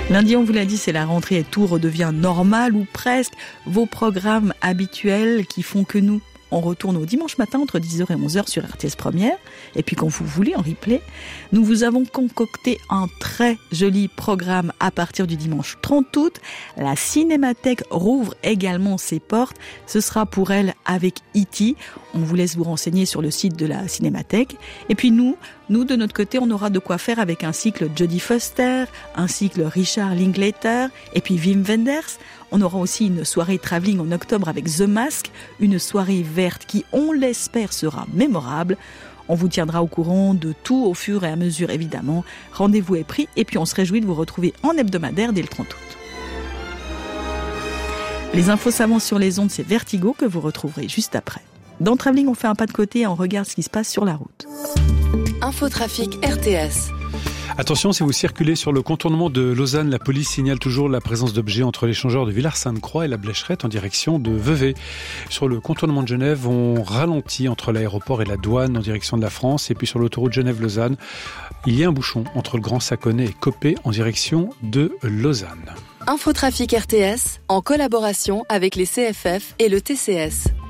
Lundi, on vous l'a dit, c'est la rentrée et tout redevient normal ou presque. Vos programmes habituels qui font que nous, on retourne au dimanche matin entre 10h et 11h sur RTS Première. Et puis quand vous voulez en replay, nous vous avons concocté un très joli programme à partir du dimanche 30 août. La Cinémathèque rouvre également ses portes. Ce sera pour elle avec E.T. On vous laisse vous renseigner sur le site de la Cinémathèque. Et puis nous, de notre côté, on aura de quoi faire avec un cycle Jodie Foster, un cycle Richard Linklater et puis Wim Wenders. On aura aussi une soirée travelling en octobre avec The Mask, une soirée verte qui, on l'espère, sera mémorable. On vous tiendra au courant de tout au fur et à mesure, évidemment. Rendez-vous est pris et puis on se réjouit de vous retrouver en hebdomadaire dès le 30 août. Les infos savantes sur les ondes, c'est Vertigo que vous retrouverez juste après. Dans Travelling, on fait un pas de côté et on regarde ce qui se passe sur la route. Infotrafic RTS. Attention, si vous circulez sur le contournement de Lausanne, la police signale toujours la présence d'objets entre l'échangeur de Villars-Sainte-Croix et la Blécherette en direction de Vevey. Sur le contournement de Genève, on ralentit entre l'aéroport et la douane en direction de la France. Et puis sur l'autoroute Genève-Lausanne, il y a un bouchon entre le Grand Saconnet et Copé en direction de Lausanne. Infotrafic RTS en collaboration avec les CFF et le TCS.